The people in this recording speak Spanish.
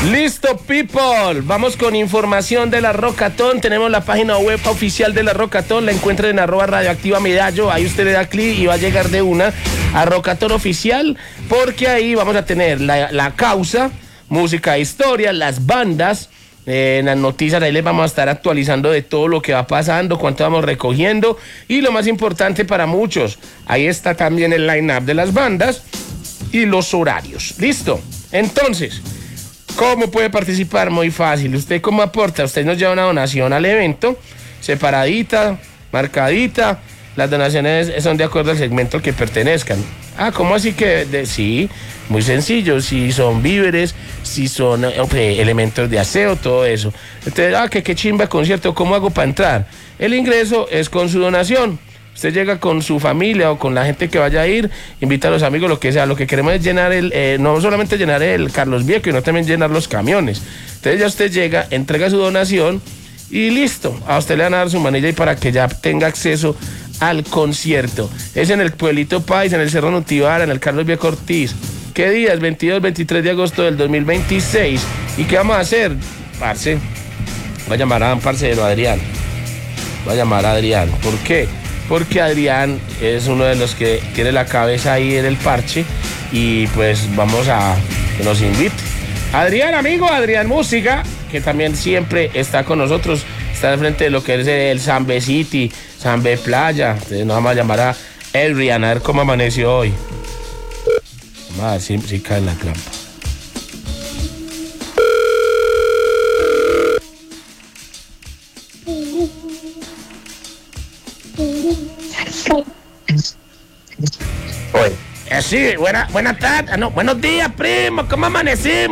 Listo, people. Vamos con información de la Rockatón. Tenemos la página web oficial de la Rockatón. La encuentran en @radioactivamedallo. Ahí usted le da clic y va a llegar de una a Rockatón oficial, porque ahí vamos a tener la causa, música e historia, las bandas. En las noticias ahí les vamos a estar actualizando de todo lo que va pasando, cuánto vamos recogiendo y lo más importante para muchos, ahí está también el line-up de las bandas y los horarios. Listo. Entonces, ¿cómo puede participar? Muy fácil. ¿Usted cómo aporta? Usted nos lleva una donación al evento, separadita, marcadita. Las donaciones son de acuerdo al segmento al que pertenezcan. ¿Cómo así que? Sí, muy sencillo. Si son víveres, si son elementos de aseo, todo eso. Entonces, qué chimba concierto, ¿cómo hago para entrar? El ingreso es con su donación. Usted llega con su familia o con la gente que vaya a ir, invita a los amigos, lo que sea. Lo que queremos es llenar no solamente llenar el Carlos Viejo, sino también llenar los camiones. Entonces ya usted llega, entrega su donación y listo. A usted le van a dar su manilla y para que ya tenga acceso al concierto. Es en el Pueblito Paisa, en el Cerro Nutibara, en el Carlos Viejo Ortiz. ¿Qué días? 22, 23 de agosto del 2026. ¿Y qué vamos a hacer? Parce, voy a llamar a un parcero, Adrián. Voy a llamar a Adrián. ¿Por qué? Porque Adrián es uno de los que tiene la cabeza ahí en el parche y pues vamos a que nos invite. Adrián, amigo, Adrián Música, que también siempre está con nosotros, está al frente de lo que es el Sambe City, Sambe Playa. Entonces nos vamos a llamar a Adrián a ver cómo amaneció hoy. Vamos a ver si cae en la trampa. Sí, buenas tardes, no, buenos días, primo, ¿cómo amanecimos?